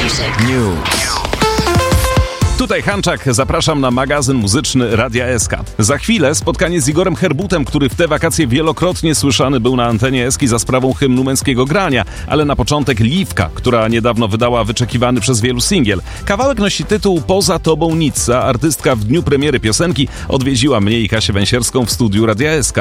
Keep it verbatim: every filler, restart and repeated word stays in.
News. Tutaj Hanczak, zapraszam na magazyn muzyczny Radia S K. Za chwilę spotkanie z Igorem Herbutem, który w te wakacje wielokrotnie słyszany był na antenie Eski za sprawą hymnu męskiego grania, ale na początek Liwka, która niedawno wydała wyczekiwany przez wielu singiel. Kawałek nosi tytuł Poza tobą nic, a artystka w dniu premiery piosenki odwiedziła mnie i Kasię Węsierską w studiu Radia S K.